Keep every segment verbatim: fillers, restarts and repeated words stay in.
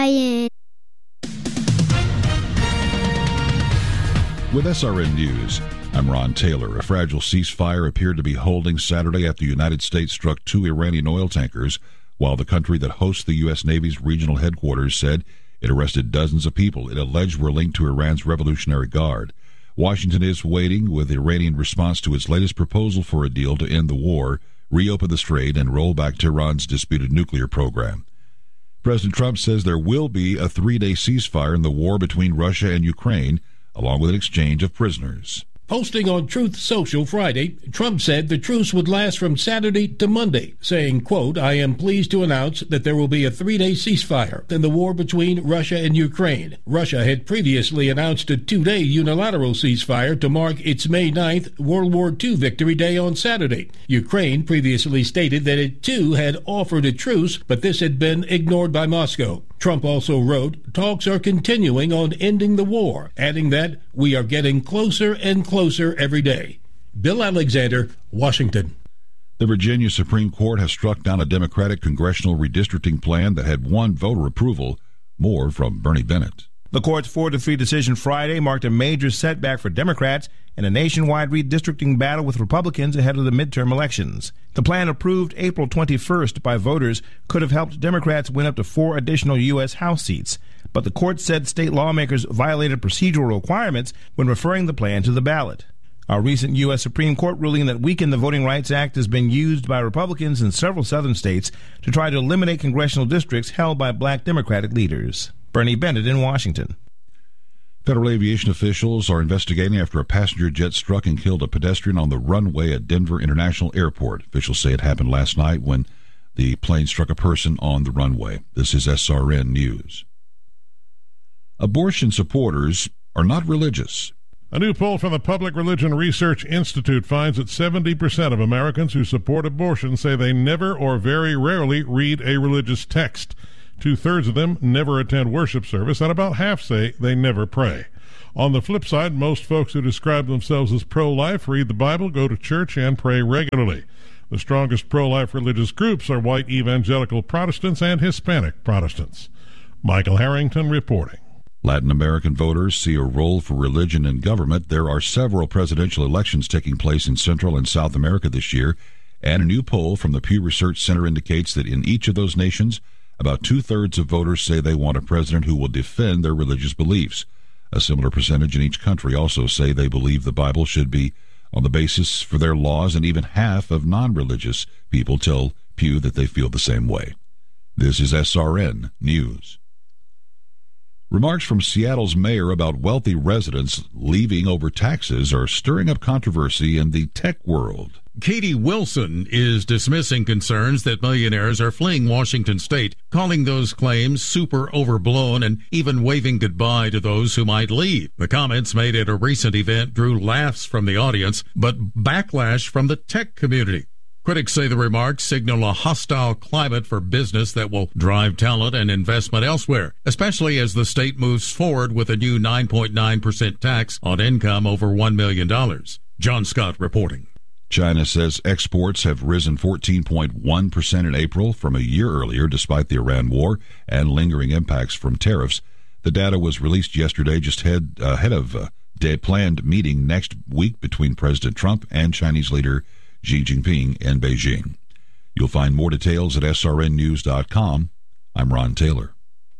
With S R N News, I'm Ron Taylor. A fragile ceasefire appeared to be holding Saturday after the United States struck two Iranian oil tankers, while the country that hosts the U S. Navy's regional headquarters said it arrested dozens of people it alleged were linked to Iran's Revolutionary Guard. Washington is waiting with the Iranian response to its latest proposal for a deal to end the war, reopen the strait, and roll back Tehran's disputed nuclear program. President Trump says there will be a three-day ceasefire in the war between Russia and Ukraine, along with an exchange of prisoners. Posting on Truth Social Friday, Trump said the truce would last from Saturday to Monday, saying, quote, "I am pleased to announce that there will be a three-day ceasefire in the war between Russia and Ukraine." Russia had previously announced a two-day unilateral ceasefire to mark its May ninth World War Two Victory Day on Saturday. Ukraine previously stated that it too had offered a truce, but this had been ignored by Moscow. Trump also wrote, "Talks are continuing on ending the war," adding that we are getting closer and closer every day. Bill Alexander, Washington. The Virginia Supreme Court has struck down a Democratic congressional redistricting plan that had won voter approval. More from Bernie Bennett. The court's four to three decision Friday marked a major setback for Democrats in a nationwide redistricting battle with Republicans ahead of the midterm elections. The plan, approved April twenty-first by voters, could have helped Democrats win up to four additional U S. House seats, but the court said state lawmakers violated procedural requirements when referring the plan to the ballot. A recent U S. Supreme Court ruling that weakened the Voting Rights Act has been used by Republicans in several southern states to try to eliminate congressional districts held by black Democratic leaders. Bernie Bennett in Washington. Federal aviation officials are investigating after a passenger jet struck and killed a pedestrian on the runway at Denver International Airport. Officials say it happened last night when the plane struck a person on the runway. This is S R N News. Abortion supporters are not religious. A new poll from the Public Religion Research Institute finds that seventy percent of Americans who support abortion say they never or very rarely read a religious text. Two-thirds of them never attend worship service, and about half say they never pray. On the flip side, most folks who describe themselves as pro-life read the Bible, go to church, and pray regularly. The strongest pro-life religious groups are white evangelical Protestants and Hispanic Protestants. Michael Harrington reporting. Latin American voters see a role for religion in government. There are several presidential elections taking place in Central and South America this year, and a new poll from the Pew Research Center indicates that in each of those nations, about two-thirds of voters say they want a president who will defend their religious beliefs. A similar percentage in each country also say they believe the Bible should be on the basis for their laws, and even half of non-religious people tell Pew that they feel the same way. This is S R N News. Remarks from Seattle's mayor about wealthy residents leaving over taxes are stirring up controversy in the tech world. Katie Wilson is dismissing concerns that millionaires are fleeing Washington state, calling those claims super overblown and even waving goodbye to those who might leave. The comments made at a recent event drew laughs from the audience, but backlash from the tech community. Critics say the remarks signal a hostile climate for business that will drive talent and investment elsewhere, especially as the state moves forward with a new nine point nine percent tax on income over one million dollars. John Scott reporting. China says exports have risen fourteen point one percent in April from a year earlier, despite the Iran war and lingering impacts from tariffs. The data was released yesterday, just ahead, ahead of a planned meeting next week between President Trump and Chinese leader Xi Jinping in Beijing. You'll find more details at S R N news dot com. I'm Ron Taylor.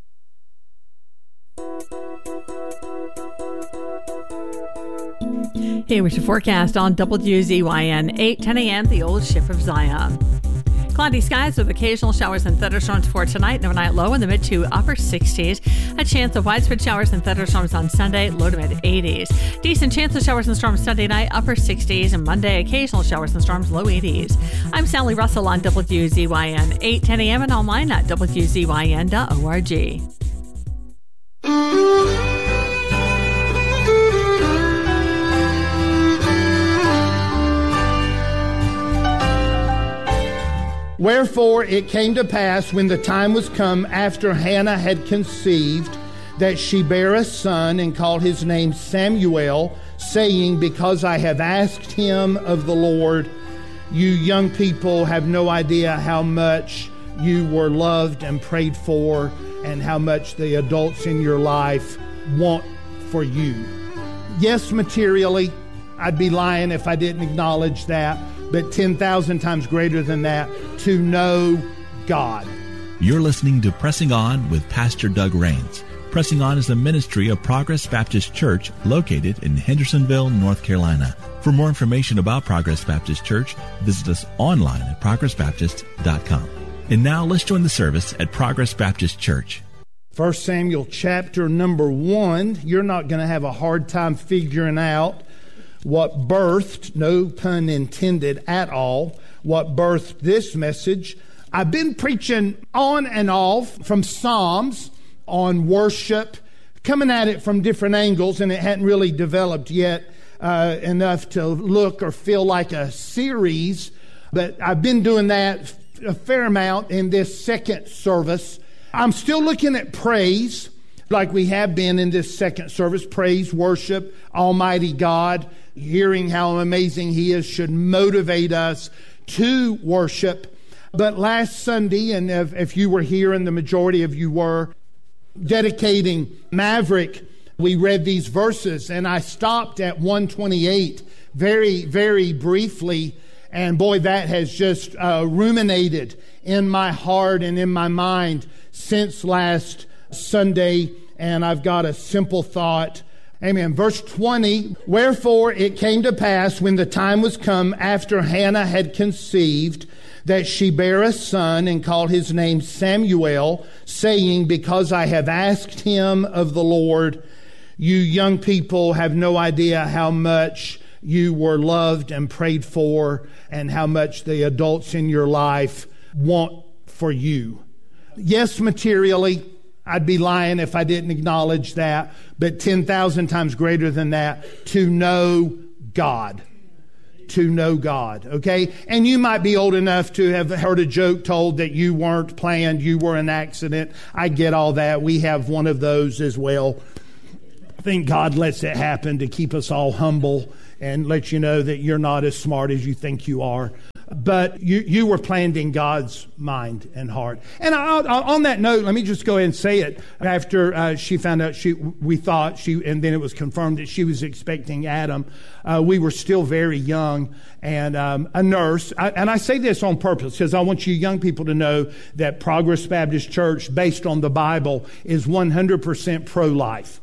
Here with your forecast on W Z Y N, eight ten a.m., the old ship of Zion. Cloudy skies with occasional showers and thunderstorms for tonight. And overnight low in the mid to upper sixties. A chance of widespread showers and thunderstorms on Sunday, low to mid eighties. Decent chance of showers and storms Sunday night, upper sixties. And Monday, occasional showers and storms, low eighties. I'm Sally Russell on W Z Y N, eight ten a.m. and online at W Z Y N dot org. Wherefore it came to pass, when the time was come after Hannah had conceived, that she bare a son, and called his name Samuel, saying, Because I have asked him of the Lord. You young people have no idea how much you were loved and prayed for and how much the adults in your life want for you. Yes, materially, I'd be lying if I didn't acknowledge that, but ten thousand times greater than that, to know God. You're listening to Pressing On with Pastor Doug Rains. Pressing On is a ministry of Progress Baptist Church located in Hendersonville, North Carolina. For more information about Progress Baptist Church, visit us online at progress baptist dot com. And now let's join the service at Progress Baptist Church. First Samuel chapter number one. You're not going to have a hard time figuring out what birthed, no pun intended at all, what birthed this message. I've been preaching on and off from Psalms on worship, coming at it from different angles, and it hadn't really developed yet uh, enough to look or feel like a series. But I've been doing that a fair amount in this second service. I'm still looking at praise, like we have been in this second service. Praise, worship, Almighty God. Hearing how amazing He is should motivate us to worship. But last Sunday, and if, if you were here, and the majority of you were, dedicating Maverick, we read these verses, and I stopped at one twenty-eight very, very briefly. And boy, that has just uh, ruminated in my heart and in my mind since last Sunday. And I've got a simple thought. Amen. Verse twenty, wherefore it came to pass when the time was come after Hannah had conceived, that she bare a son and called his name Samuel, saying, because I have asked him of the Lord. You young people have no idea how much you were loved and prayed for, and how much the adults in your life want for you. Yes, materially, I'd be lying if I didn't acknowledge that, but ten thousand times greater than that, to know God. To know God, okay? And you might be old enough to have heard a joke told that you weren't planned, you were an accident. I get all that. We have one of those as well. I think God lets it happen to keep us all humble and let you know that you're not as smart as you think you are. But you, you were planned in God's mind and heart. And I, I, on that note, let me just go ahead and say it. After uh, she found out, she we thought she, and then it was confirmed that she was expecting Adam. Uh, we were still very young, and um, a nurse. I, and I say this on purpose because I want you young people to know that Progress Baptist Church, based on the Bible, is one hundred percent pro-life.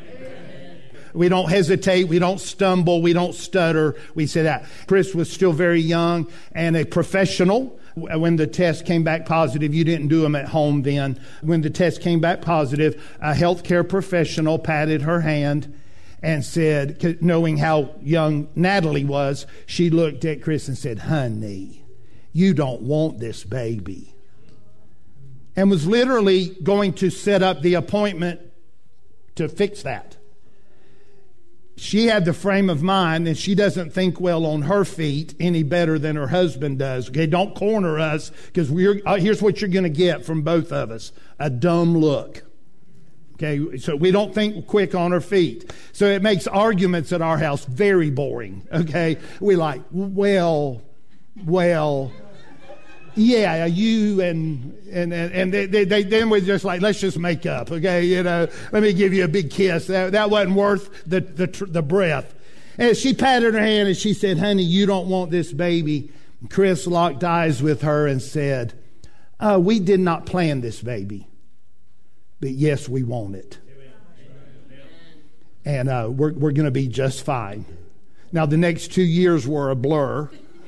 We don't hesitate. We don't stumble. We don't stutter. We say that. Chris was still very young and a professional. When the test came back positive, you didn't do them at home then. When the test came back positive, a healthcare professional patted her hand and said, knowing how young Natalie was, she looked at Chris and said, honey, you don't want this baby. And was literally going to set up the appointment to fix that. She had the frame of mind, and she doesn't think well on her feet any better than her husband does. Okay, don't corner us, because we're uh, here's what you're going to get from both of us: a dumb look. Okay, so we don't think quick on our feet. So it makes arguments at our house very boring. Okay, we like, well, well, yeah, you and and and they, they, they then we're just like, let's just make up. Okay, you know, let me give you a big kiss. That that wasn't worth the the the breath. And she patted her hand and she said, honey, you don't want this baby. Chris locked eyes with her and said, uh, we did not plan this baby, but yes, we want it. And uh, we're we're going to be just fine. Now, the next two years were a blur.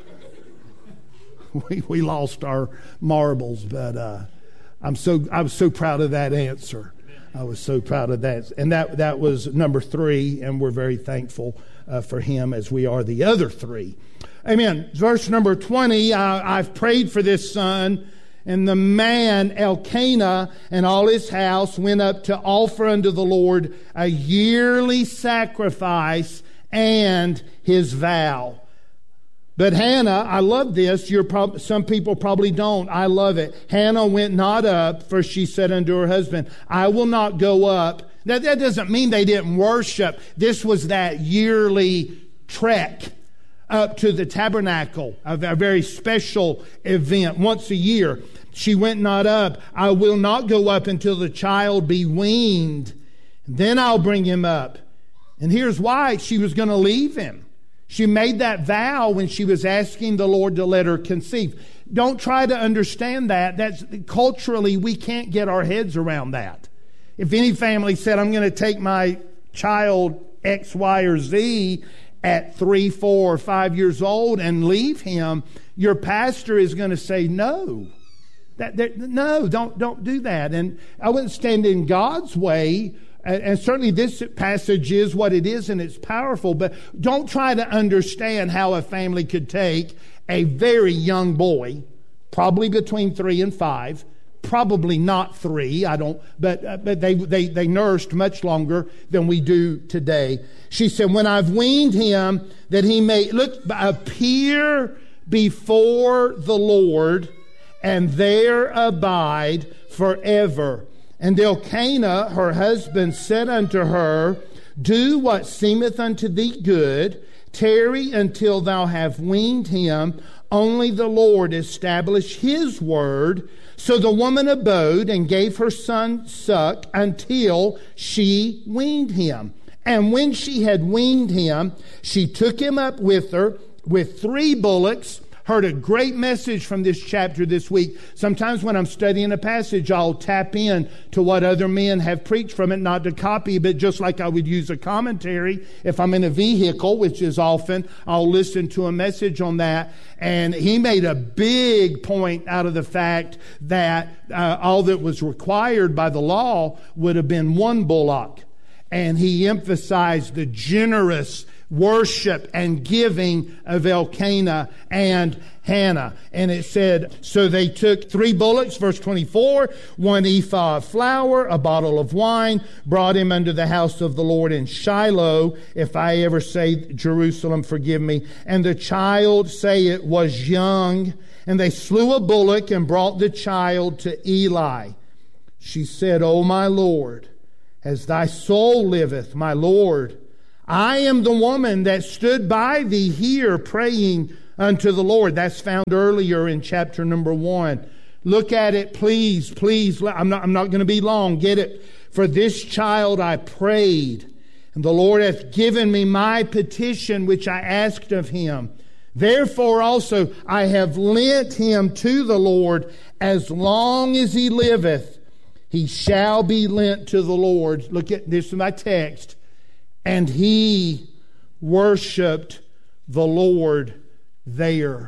We we lost our marbles, but uh, I'm so I was so proud of that answer. I was so proud of that, and that that was number three, and we're very thankful uh, for him as we are the other three. Amen. Verse number twenty. Uh, I've prayed for this son, and the man Elkanah and all his house went up to offer unto the Lord a yearly sacrifice and his vow. But Hannah, I love this. You're prob- some people probably don't. I love it. Hannah went not up, for she said unto her husband, I will not go up. Now, that doesn't mean they didn't worship. This was that yearly trek up to the tabernacle, a very special event once a year. She went not up. I will not go up until the child be weaned. Then I'll bring him up. And here's why. She was going to leave him. She made that vow when she was asking the Lord to let her conceive. Don't try to understand that. That's culturally, we can't get our heads around that. If any family said, I'm going to take my child X, Y, or Z at three, four, or five years old and leave him, your pastor is going to say no. That, that, no, don't don't do that. And I wouldn't stand in God's way. And, and certainly this passage is what it is, and it's powerful. But don't try to understand how a family could take a very young boy, probably between three and five, probably not three. I don't. But uh, but they they they nursed much longer than we do today. She said, "When I've weaned him, that he may look appear before the Lord, and there abide forever." And Elkanah, her husband, said unto her, Do what seemeth unto thee good, tarry until thou have weaned him, only the Lord establish his word. So the woman abode and gave her son suck until she weaned him. And when she had weaned him, she took him up with her with three bullocks. Heard a great message from this chapter this week. Sometimes when I'm studying a passage, I'll tap in to what other men have preached from it, not to copy, but just like I would use a commentary. If I'm in a vehicle, which is often, I'll listen to a message on that. And he made a big point out of the fact that uh, all that was required by the law would have been one bullock. And he emphasized the generous worship and giving of Elkanah and Hannah. And it said, so they took three bullocks, verse twenty-four, one ephah of flour, a bottle of wine, brought him unto the house of the Lord in Shiloh. If I ever say Jerusalem, forgive me. And the child, say it, was young. And they slew a bullock and brought the child to Eli. She said, O my Lord, as thy soul liveth, my Lord, I am the woman that stood by thee here praying unto the Lord. That's found earlier in chapter number one. Look at it, please, please. I'm not, I'm not going to be long. Get it. For this child I prayed, and the Lord hath given me my petition which I asked of him. Therefore also I have lent him to the Lord. As long as he liveth, he shall be lent to the Lord. Look at this in my text. And he worshiped the Lord there.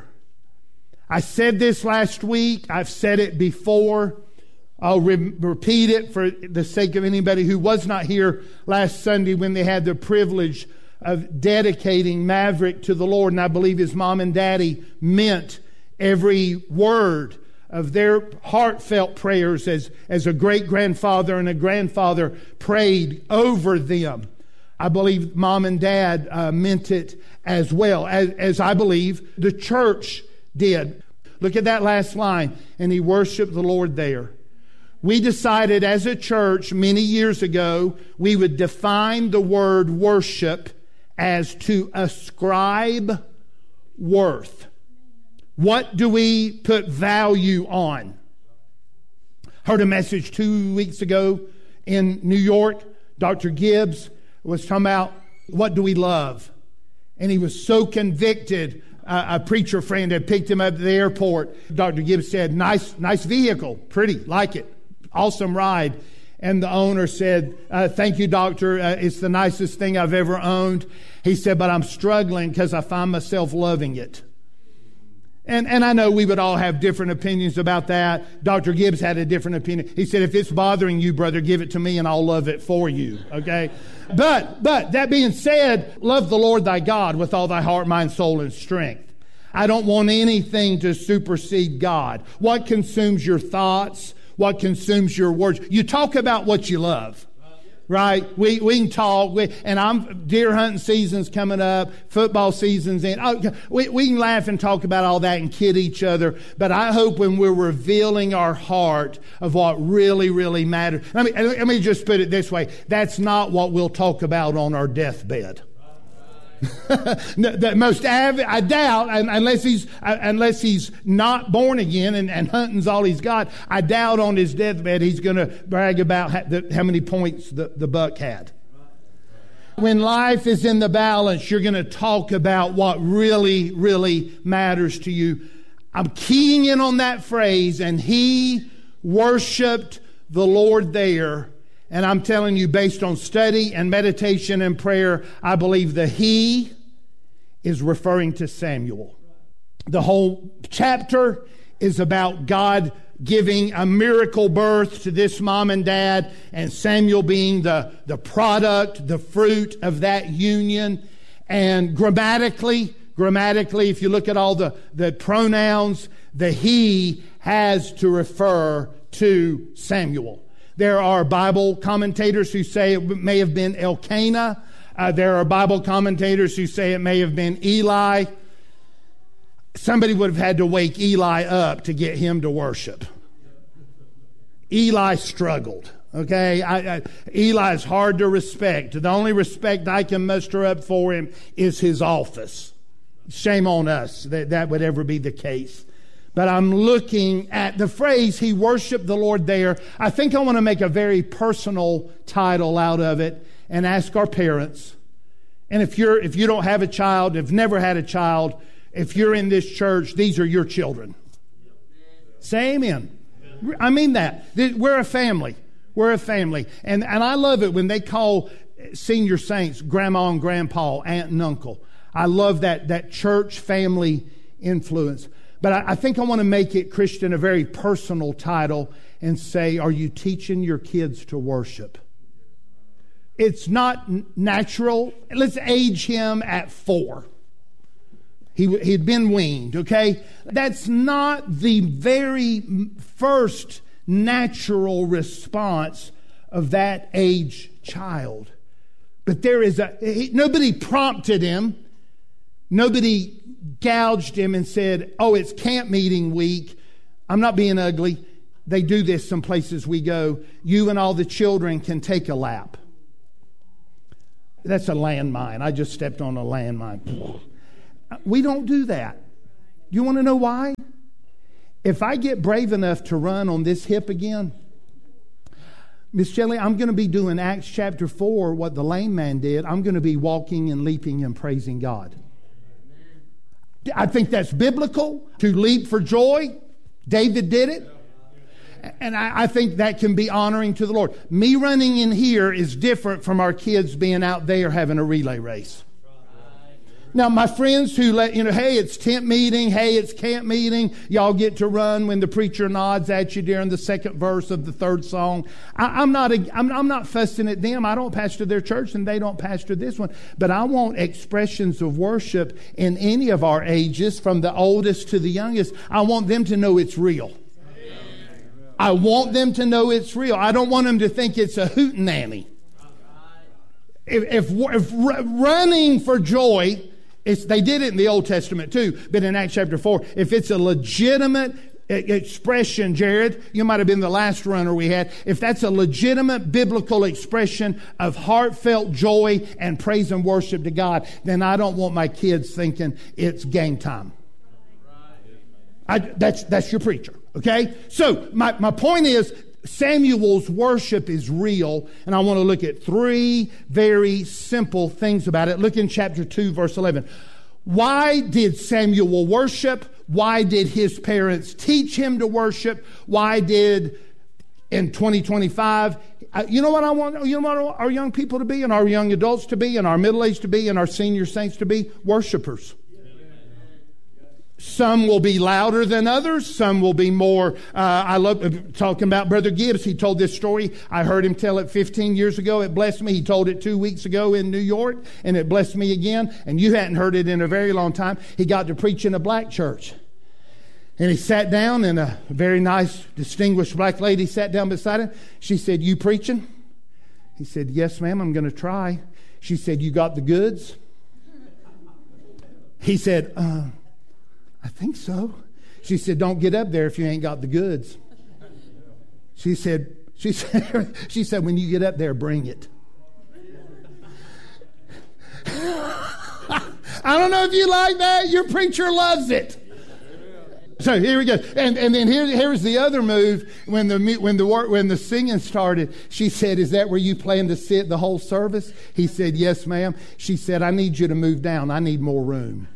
I said this last week. I've said it before. I'll re- repeat it for the sake of anybody who was not here last Sunday when they had the privilege of dedicating Maverick to the Lord. And I believe his mom and daddy meant every word of their heartfelt prayers as, as a great-grandfather and a grandfather prayed over them. I believe mom and dad uh, meant it as well, as, as I believe the church did. Look at that last line. And he worshiped the Lord there. We decided as a church many years ago, we would define the word worship as to ascribe worth. What do we put value on? Heard a message two weeks ago in New York. Doctor Gibbs was talking about what do we love? And he was so convicted. Uh, a preacher friend had picked him up at the airport. Doctor Gibbs said, nice, nice vehicle, pretty, like it, awesome ride. And the owner said, uh, thank you, doctor. Uh, it's the nicest thing I've ever owned. He said, but I'm struggling because I find myself loving it. And and I know we would all have different opinions about that. Doctor Gibbs had a different opinion. He said, if it's bothering you, brother, give it to me and I'll love it for you. Okay? But, but that being said, love the Lord thy God with all thy heart, mind, soul, and strength. I don't want anything to supersede God. What consumes your thoughts? What consumes your words? You talk about what you love. Right? We we can talk. We, and I'm deer hunting season's coming up, football season's in. Oh, we, we can laugh and talk about all that and kid each other. But I hope when we're revealing our heart of what really, really matters. Let me, let me just put it this way. That's not what we'll talk about on our deathbed. The most avid, I doubt, unless he's unless he's not born again and, and hunting's all he's got, I doubt on his deathbed he's going to brag about how, the, how many points the, the buck had. When life is in the balance, you're going to talk about what really, really matters to you. I'm keying in on that phrase, and he worshiped the Lord there. And I'm telling you, based on study and meditation and prayer, I believe the he is referring to Samuel. The whole chapter is about God giving a miracle birth to this mom and dad, and Samuel being the, the product, the fruit of that union. And grammatically, grammatically, if you look at all the, the pronouns, the he has to refer to Samuel. There are Bible commentators who say it may have been Elkanah. Uh, there are Bible commentators who say it may have been Eli. Somebody would have had to wake Eli up to get him to worship. Eli struggled. Okay, I, I, Eli is hard to respect. The only respect I can muster up for him is his office. Shame on us that that would ever be the case. But I'm looking at the phrase, he worshiped the Lord there. I think I want to make a very personal title out of it and ask our parents. And if you're, if you don't have a child, have never had a child, if you're in this church, these are your children. Say amen. I mean that. We're a family. We're a family. And, and I love it when they call senior saints grandma and grandpa, aunt and uncle. I love that, that church family influence. But I, I think I want to make it, Christian, a very personal title and say, are you teaching your kids to worship? It's not natural. Let's age him at four. He he'd been weaned, okay? That's not the very first natural response of that age child. But there is a, he, nobody prompted him. Nobody gouged him and said, oh, it's camp meeting week. I'm not being ugly. They do this some places we go. You and all the children can take a lap. That's a landmine. I just stepped on a landmine. We don't do that. You want to know why? If I get brave enough to run on this hip again, Miss Shelley, I'm going to be doing Acts chapter four, what the lame man did. I'm going to be walking and leaping and praising God. I think that's biblical, to leap for joy. David did it. And I, I think that can be honoring to the Lord. Me running in here is different from our kids being out there having a relay race. Now, my friends who let, you know, hey, it's tent meeting, hey, it's camp meeting, y'all get to run when the preacher nods at you during the second verse of the third song. I, I'm not, a, I'm, I'm not fussing at them. I don't pastor their church and they don't pastor this one. But I want expressions of worship in any of our ages, from the oldest to the youngest. I want them to know it's real. I want them to know it's real. I don't want them to think it's a hootenanny. If, if, if running for joy, it's, they did it in the Old Testament too, but in Acts chapter four, if it's a legitimate expression, Jared, you might have been the last runner we had, if that's a legitimate biblical expression of heartfelt joy and praise and worship to God, then I don't want my kids thinking it's game time. I, that's, that's your preacher, okay? So my, my point is, Samuel's worship is real, and I want to look at three very simple things about it. Look in chapter two, verse eleven. Why did Samuel worship? Why did his parents teach him to worship? Why did, in twenty twenty-five, uh, you know what I want, you know what our young people to be, and our young adults to be, and our middle-aged to be, and our senior saints to be? Worshipers. Some will be louder than others. Some will be more, uh, I love talking about Brother Gibbs. He told this story. I heard him tell it fifteen years ago. It blessed me. He told it two weeks ago in New York, and it blessed me again. And you hadn't heard it in a very long time. He got to preach in a black church. And he sat down, and a very nice, distinguished black lady sat down beside him. She said, "You preaching?" He said, "Yes, ma'am, I'm going to try." She said, "You got the goods?" He said, uh, I think so. She said, "Don't get up there if you ain't got the goods." She said, she said, she said, "When you get up there, bring it." I don't know if you like that. Your preacher loves it. So here we go, and and then here here's the other move. When the when the when the singing started, she said, "Is that where you plan to sit the whole service?" He said, "Yes, ma'am." She said, "I need you to move down. I need more room."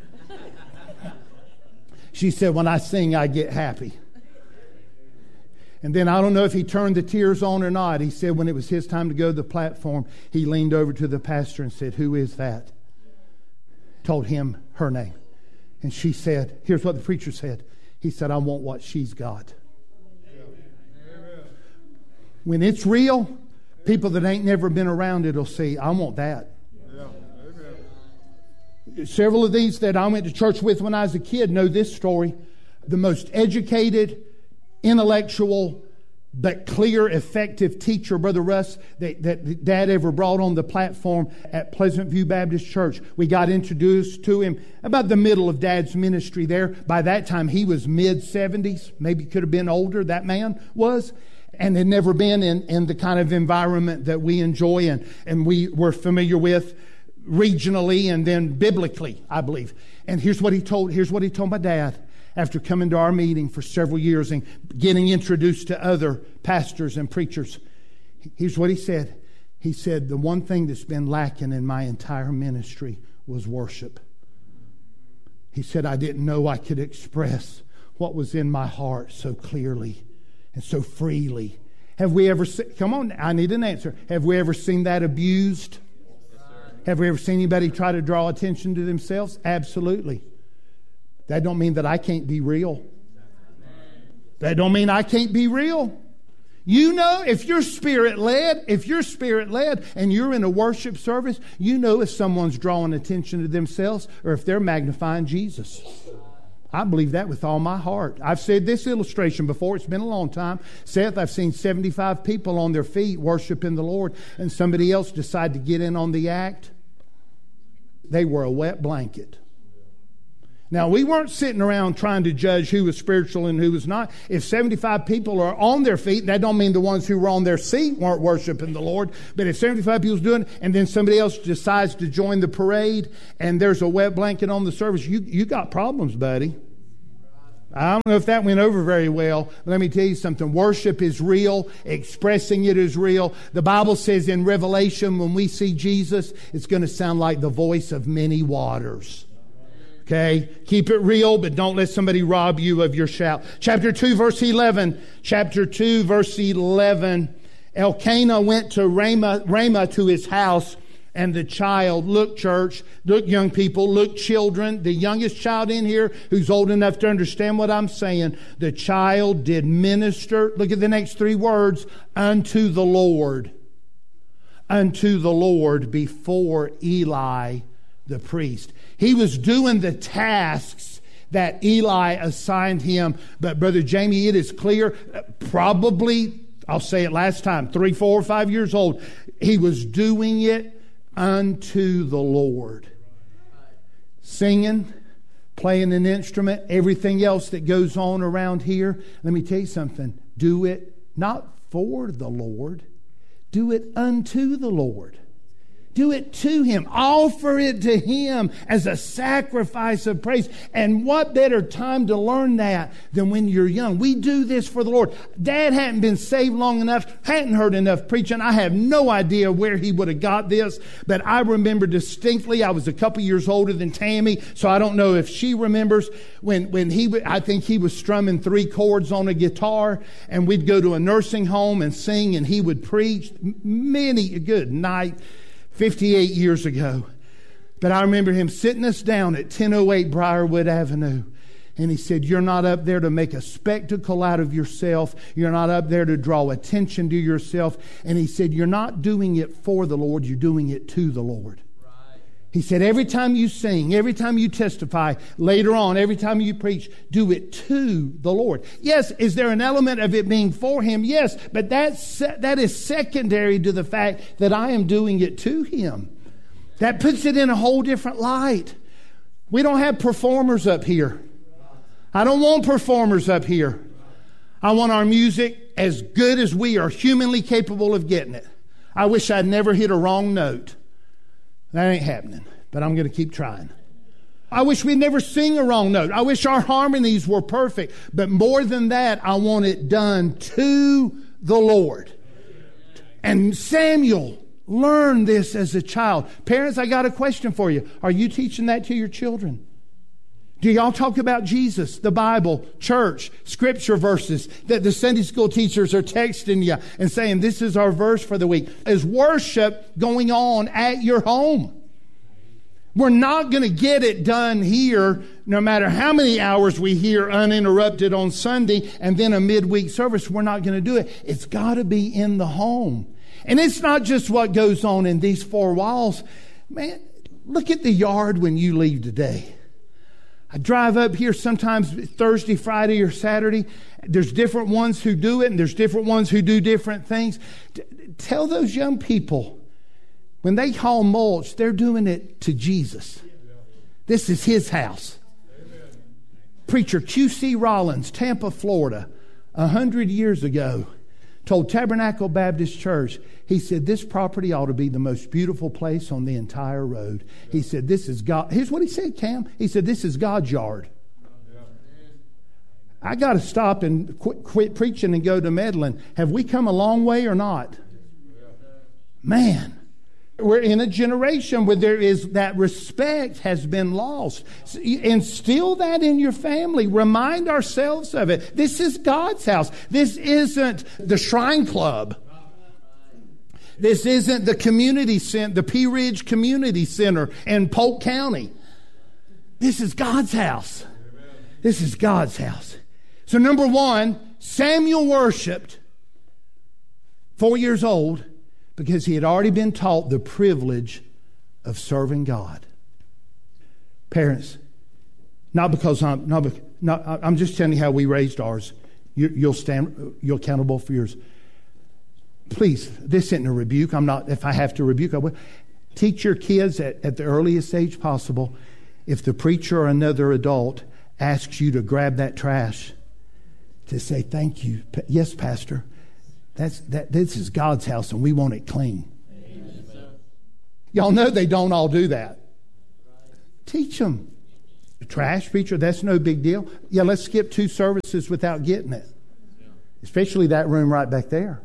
She said, "When I sing, I get happy." And then I don't know if he turned the tears on or not. He said when it was his time to go to the platform, he leaned over to the pastor and said, "Who is that?" Told him her name, and she said, "Here's what the preacher said." He said, "I want what she's got." When it's real, people that ain't never been around it will see, "I want that." Several of these that I went to church with when I was a kid know this story. The most educated, intellectual, but clear, effective teacher, Brother Russ, that, that Dad ever brought on the platform at Pleasant View Baptist Church. We got introduced to him about the middle of Dad's ministry there. By that time, he was mid-seventies. Maybe could have been older, that man was. And had never been in, in the kind of environment that we enjoy and, and we were familiar with regionally and then biblically, I believe. And here's what he told, here's what he told my dad. After coming to our meeting for several years and getting introduced to other pastors and preachers. Here's what he said. He said, "The one thing that's been lacking in my entire ministry was worship." He said, "I didn't know I could express what was in my heart so clearly and so freely." Have we ever seen, come on, I need an answer. Have we ever seen that abused? Have we ever seen anybody try to draw attention to themselves? Absolutely. That don't mean that I can't be real. That don't mean I can't be real. You know, if you're spirit-led, if you're spirit-led and you're in a worship service, you know if someone's drawing attention to themselves or if they're magnifying Jesus. I believe that with all my heart. I've said this illustration before. It's been a long time. Seth, I've seen seventy-five people on their feet worshiping the Lord and somebody else decide to get in on the act. They were a wet blanket. Now, we weren't sitting around trying to judge who was spiritual and who was not. If seventy-five people are on their feet, that don't mean the ones who were on their seat weren't worshiping the Lord. But if seventy-five people's doing it, and then somebody else decides to join the parade, and there's a wet blanket on the service, you, you got problems, buddy. I don't know if that went over very well. But let me tell you something. Worship is real. Expressing it is real. The Bible says in Revelation, when we see Jesus, it's going to sound like the voice of many waters. Okay, keep it real, but don't let somebody rob you of your shout. Chapter two, verse eleven. Chapter two, verse eleven. Elkanah went to Ramah, Ramah to his house, and the child, look church, look young people, look children, the youngest child in here who's old enough to understand what I'm saying, the child did minister, look at the next three words, unto the Lord. Unto the Lord before Eli the priest. He was doing the tasks that Eli assigned him. But Brother Jamie, it is clear, probably, I'll say it last time, three, four, or five years old, he was doing it unto the Lord. Singing, playing an instrument, everything else that goes on around here. Let me tell you something. Do it not for the Lord. Do it unto the Lord. Do it to Him. Offer it to Him as a sacrifice of praise. And what better time to learn that than when you're young? We do this for the Lord. Dad hadn't been saved long enough, hadn't heard enough preaching. I have no idea where he would have got this, but I remember distinctly, I was a couple years older than Tammy, so I don't know if she remembers when, when he, I think he was strumming three chords on a guitar, and we'd go to a nursing home and sing, and he would preach. Many a good night. fifty-eight years ago. But I remember him sitting us down at ten oh eight Briarwood Avenue. And he said, you're not up there to make a spectacle out of yourself. You're not up there to draw attention to yourself. And he said, you're not doing it for the Lord. You're doing it to the Lord. Right. He said, every time you sing, every time you testify, later on, every time you preach, do it to the Lord. Yes, is there an element of it being for Him? Yes, but that's, that is secondary to the fact that I am doing it to Him. That puts it in a whole different light. We don't have performers up here. I don't want performers up here. I want our music as good as we are humanly capable of getting it. I wish I'd never hit a wrong note. That ain't happening, but I'm going to keep trying. I wish we'd never sing a wrong note. I wish our harmonies were perfect. But more than that, I want it done to the Lord. And Samuel learned this as a child. Parents, I got a question for you. Are you teaching that to your children? Do y'all talk about Jesus, the Bible, church, scripture verses that the Sunday school teachers are texting you and saying, this is our verse for the week? Is worship going on at your home? We're not going to get it done here, no matter how many hours we hear uninterrupted on Sunday and then a midweek service. We're not going to do it. It's got to be in the home. And it's not just what goes on in these four walls. Man, look at the yard when you leave today. I drive up here sometimes Thursday, Friday, or Saturday. There's different ones who do it, and there's different ones who do different things. T- tell those young people, when they haul mulch, they're doing it to Jesus. This is His house. Amen. Preacher Q C Rollins, Tampa, Florida, a hundred years ago, told Tabernacle Baptist Church, he said, this property ought to be the most beautiful place on the entire road. He said, this is God. Here's what he said, Cam. He said, this is God's yard. I got to stop and quit, quit preaching and go to meddling. Have we come a long way or not? Man, we're in a generation where there is that respect has been lost. Instill that in your family. Remind ourselves of it. This is God's house. This isn't the Shrine Club. This isn't the community center, the Pea Ridge Community Center in Polk County. This is God's house. This is God's house. So number one, Samuel worshiped four years old because he had already been taught the privilege of serving God. Parents, not because I'm not, not I'm just telling you how we raised ours. You, you'll stand, you're accountable for yours. Please, this isn't a rebuke. I'm not. If I have to rebuke, I will. Teach your kids at, at the earliest age possible. If the preacher or another adult asks you to grab that trash, to say thank you. Yes, Pastor. That's that. This is God's house, and we want it clean. Amen. Y'all know they don't all do that. Teach them. The trash preacher, that's no big deal. Yeah, let's skip two services without getting it. Especially that room right back there.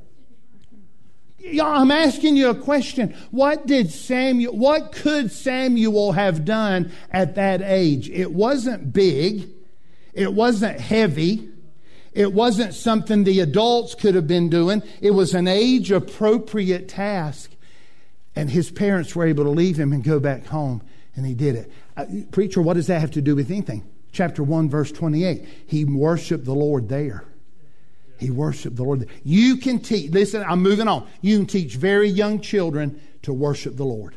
Y'all, I'm asking you a question. What did Samuel, what could Samuel have done at that age? It wasn't big. It wasn't heavy. It wasn't something the adults could have been doing. It was an age-appropriate task. And his parents were able to leave him and go back home. And he did it. Uh, preacher, what does that have to do with anything? Chapter one, verse twenty-eight. He worshiped the Lord there. He worshiped the Lord. You can teach, listen, I'm moving on. You can teach very young children to worship the Lord.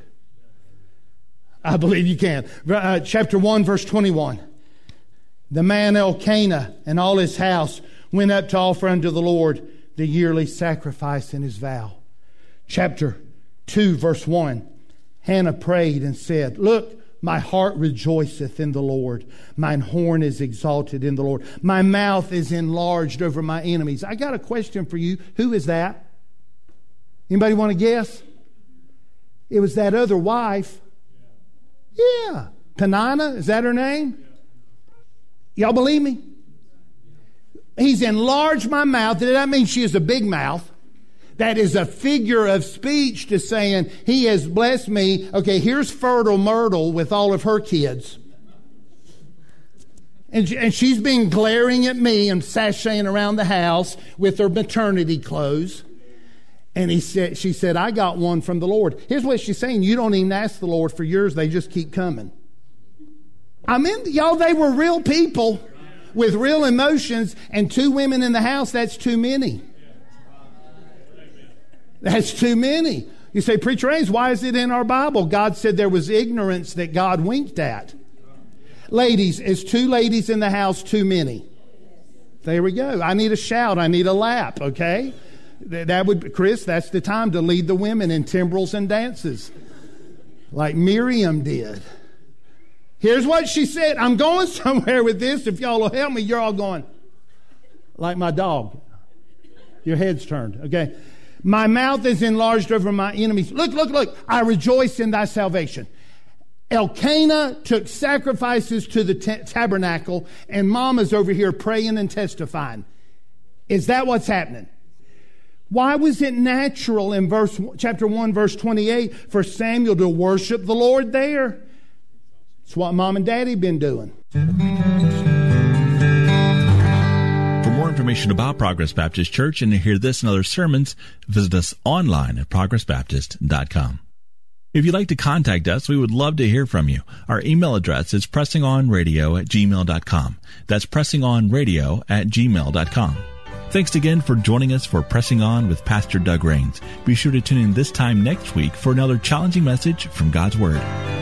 I believe you can. Uh, chapter one, verse twenty-one. The man Elkanah and all his house went up to offer unto the Lord the yearly sacrifice in his vow. Chapter two, verse one. Hannah prayed and said, look, my heart rejoiceth in the Lord. Mine horn is exalted in the Lord. My mouth is enlarged over my enemies. I got a question for you. Who is that? Anybody want to guess? It was that other wife. Yeah. Peninnah, is that her name? Y'all believe me? He's enlarged my mouth. Does that mean she has a big mouth? That is a figure of speech to saying, he has blessed me. Okay, here's Fertile Myrtle with all of her kids. And, she, and she's been glaring at me and sashaying around the house with her maternity clothes. And he said, she said, I got one from the Lord. Here's what she's saying. You don't even ask the Lord for yours. They just keep coming. I mean, y'all, they were real people with real emotions. And two women in the house, that's too many. That's too many. You say, Preacher Ames, why is it in our Bible? God said there was ignorance that God winked at. Ladies, is two ladies in the house too many? There we go. I need a shout. I need a lap, okay? That would, Chris, that's the time to lead the women in timbrels and dances. Like Miriam did. Here's what she said. I'm going somewhere with this. If y'all will help me, you're all going like my dog. Your head's turned, okay? My mouth is enlarged over my enemies. Look, look, look. I rejoice in thy salvation. Elkanah took sacrifices to the t- tabernacle, and Mama's over here praying and testifying. Is that what's happening? Why was it natural in verse chapter one, verse twenty-eight, for Samuel to worship the Lord there? It's what Mom and Daddy been doing. For more information about Progress Baptist Church and to hear this and other sermons, visit us online at progress baptist dot com. If you'd like to contact us, we would love to hear from you. Our email address is pressingonradio at gmail dot com. That's pressingonradio at gmail dot com. Thanks again for joining us for Pressing On with Pastor Doug Rains. Be sure to tune in this time next week for another challenging message from God's Word.